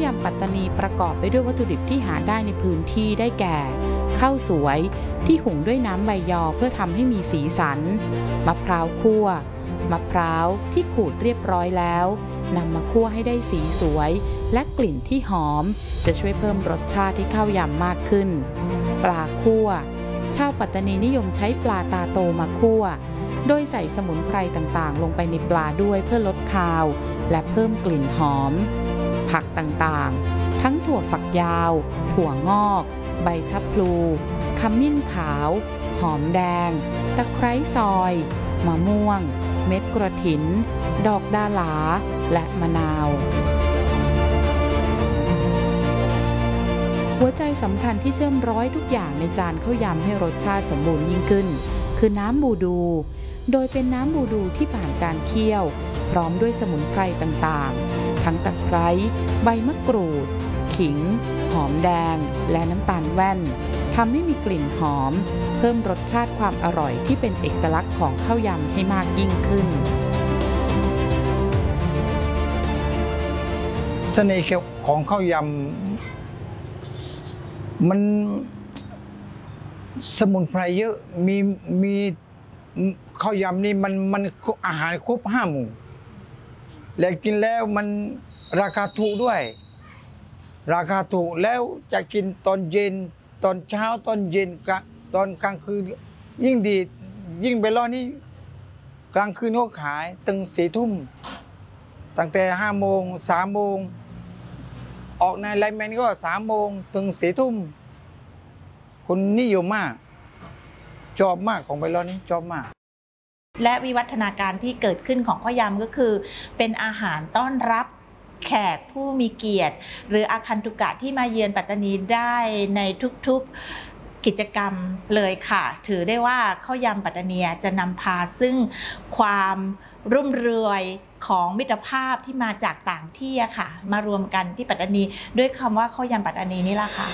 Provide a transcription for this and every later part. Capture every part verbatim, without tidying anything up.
ยำปัตตานีประกอบไปด้วยวัตถุดิบที่หาได้ในพื้นที่ได้แก่ข้าวสวยที่หุงด้วยน้ำใบยอเพื่อทำให้มีสีสันมะพร้าวคั่วมะพร้าวที่ขูดเรียบร้อยแล้วนำมาคั่วให้ได้สีสวยและกลิ่นที่หอมจะช่วยเพิ่มรสชาติที่ข้าวยำมากขึ้นปลาคั่วชาวปัตตานีนิยมใช้ปลาตาโตมาคั่วโดยใส่สมุนไพรต่างๆลงไปในปลาด้วยเพื่อลดคาวและเพิ่มกลิ่นหอมผักต่างๆทั้งถั่วฝักยาวถั่วงอกใบชะพลูขมิ้นขาวหอมแดงตะไคร้ซอยมะม่วงเม็ดกระถินดอกดาหลาและมะนาวหัวใจสำคัญที่เชื่อมร้อยทุกอย่างในจานข้าวยำให้รสชาติสมบูรณ์ยิ่งขึ้นคือน้ำบูดูโดยเป็นน้ำบูดูที่ผ่านการเคี่ยวพร้อมด้วยสมุนไพรต่างๆทั้งตะไคร้ใบมะกรูดขิงหอมแดงและน้ำตาลแว่นทำให้มีกลิ่นหอมเพิ่มรสชาติความอร่อยที่เป็นเอกลักษณ์ของข้าวยำให้มากยิ่งขึ้นเสน่ห์ของข้าวยำมันสมุนไพรเยอะมีมีข้าวยำนี่มันมันอาหารครบห้าหมู่และกินแล้วมันราคาถูกด้วยราคาถูกแล้วจะกินตอนเย็นตอนเช้าตอนเย็นตอนกลางคืนยิ่งดียิ่งไปรอนี่กลางคืนเขาขายถึงสี่ทุ่มตั้งแต่ห้าโมงสามโมงออกในไลน์แมนก็สามโมงถึงสี่ทุ่มคนนิยมมากชอบมากของไปรอนี่ชอบมากและวิวัฒนาการที่เกิดขึ้นของข้าวยำก็คือเป็นอาหารต้อนรับแขกผู้มีเกียรติหรืออาคันตุกะที่มาเยือนปัตตานีได้ในทุกๆกิจกรรมเลยค่ะถือได้ว่าข้าวยำปัตตานีจะนำพาซึ่งความรุ่มเรือยของมิตรภาพที่มาจากต่างที่ค่ะมารวมกันที่ปัตตานีด้วยคำว่าข้าวยำปัตตานีนี่แหละค่ะ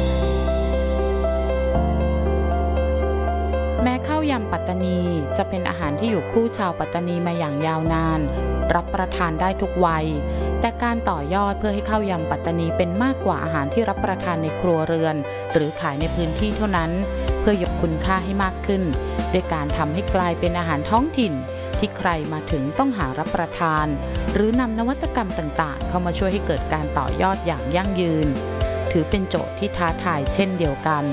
แม้ข้าวยำปัตตานีจะเป็นอาหารที่อยู่คู่ชาวปัตตานีมาอย่างยาวนานรับประทานได้ทุกวัยแต่การต่อยอดเพื่อให้ข้าวยำปัตตานีเป็นมากกว่าอาหารที่รับประทานในครัวเรือนหรือขายในพื้นที่เท่านั้นเพื่อยกคุณค่าให้มากขึ้นด้วยการทำให้กลายเป็นอาหารท้องถิ่นที่ใครมาถึงต้องหารับประทานหรือนำนวัตกรรมต่างๆเข้ามาช่วยให้เกิดการต่อยอดอย่างยั่งยืนถือเป็นโจทย์ที่ท้าทายเช่นเดียวกัน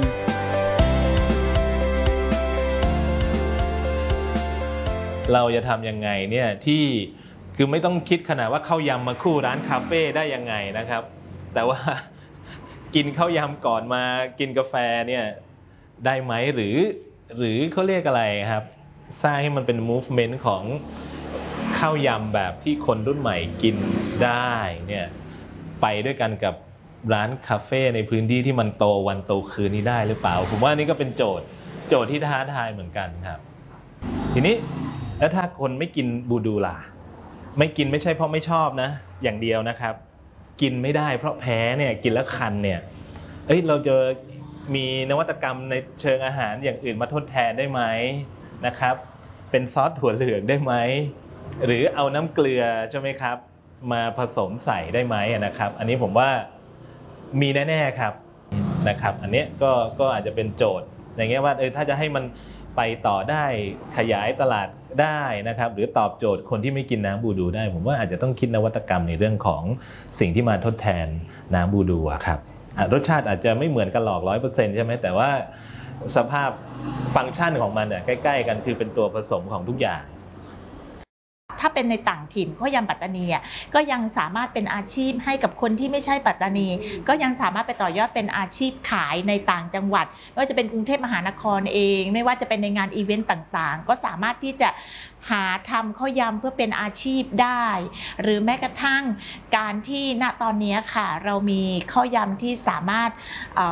เราจะทำยังไงเนี่ยที่คือไม่ต้องคิดขนาดว่าข้าวยำมาคู่ร้านคาเฟ่ได้ยังไงนะครับแต่ว่ากินข้าวยำก่อนมากินกาแฟเนี่ยได้ไหมหรือหรือเขาเรียกอะไรครับสร้างให้มันเป็น movement ของข้าวยำแบบที่คนรุ่นใหม่กินได้เนี่ยไปด้วยกันกับร้านคาเฟ่ในพื้นที่ที่มันโตวันโตคืนนี้ได้หรือเปล่าผมว่านี่ก็เป็นโจทย์โจทย์ที่ท้าทายเหมือนกันครับทีนี้แล้วถ้าคนไม่กินบูดูล่ะไม่กินไม่ใช่เพราะไม่ชอบนะอย่างเดียวนะครับกินไม่ได้เพราะแพ้เนี่ยกินแล้วคันเนี่ยเอ้ยเราจะมีนวัตกรรมในเชิงอาหารอย่างอื่นมาทดแทนได้ไหมนะครับเป็นซอสถั่วเหลืองได้ไหมหรือเอาน้ำเกลือใช่ไหมครับมาผสมใส่ได้ไหมนะครับอันนี้ผมว่ามีแน่ๆครับนะครับอันนี้ก็ก็อาจจะเป็นโจทย์อย่างเงี้ยว่าเออถ้าจะให้มันไปต่อได้ขยายตลาดได้นะครับหรือตอบโจทย์คนที่ไม่กินน้ำบูดูได้ผมว่าอาจจะต้องคิดนวัตกรรมในเรื่องของสิ่งที่มาทดแทนน้ำบูดูครับรสชาติอาจจะไม่เหมือนกันหรอกร้อยเปอร์เซ็นต์ใช่ไหมแต่ว่าสภาพฟังก์ชันของมันเนี่ยใกล้ๆกันคือเป็นตัวผสมของทุกอย่างถ้าเป็นในต่างถิ่นข้าวยำปัตตานีก็ยังสามารถเป็นอาชีพให้กับคนที่ไม่ใช่ปัตตานีก็ยังสามารถไปต่อยอดเป็นอาชีพขายในต่างจังหวัดไม่ว่าจะเป็นกรุงเทพมหานครเองไม่ว่าจะเป็นในงานอีเวนต์ต่างๆก็สามารถที่จะหาทำข้าวยำเพื่อเป็นอาชีพได้หรือแม้กระทั่งการที่ณตอนนี้ค่ะเรามีข้าวยำที่สามารถ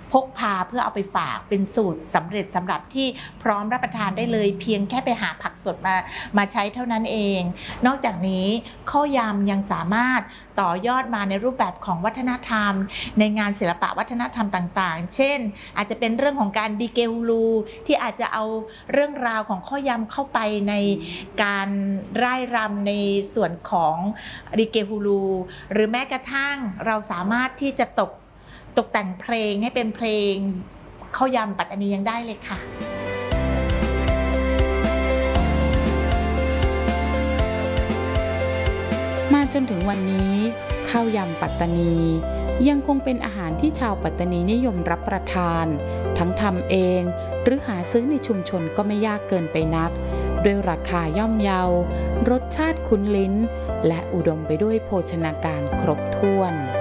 พกพาเพื่อเอาไปฝากเป็นสูตรสำเร็จสำหรับที่พร้อมรับประทานได้เลยเพียงแค่ไปหาผักสดมามาใช้เท่านั้นเองนอกจากนี้ข้าวยำยังสามารถต่อยอดมาในรูปแบบของวัฒนธรรมในงานศิลปะวัฒนธรรมต่างๆเช่นอาจจะเป็นเรื่องของการดีเกฮูลูที่อาจจะเอาเรื่องราวของข้าวยำเข้าไปในการร่ายรำในส่วนของดีเกฮูลูหรือแม้กระทั่งเราสามารถที่จะตกตกแต่งเพลงให้เป็นเพลงข้าวยำปัตตานียังได้เลยค่ะมาจนถึงวันนี้ข้าวยำปัตตานียังคงเป็นอาหารที่ชาวปัตตานีนิยมรับประทานทั้งทำเองหรือหาซื้อในชุมชนก็ไม่ยากเกินไปนักด้วยราคาย่อมเยารสชาติคุ้นลิ้นและอุดมไปด้วยโภชนาการครบถ้วน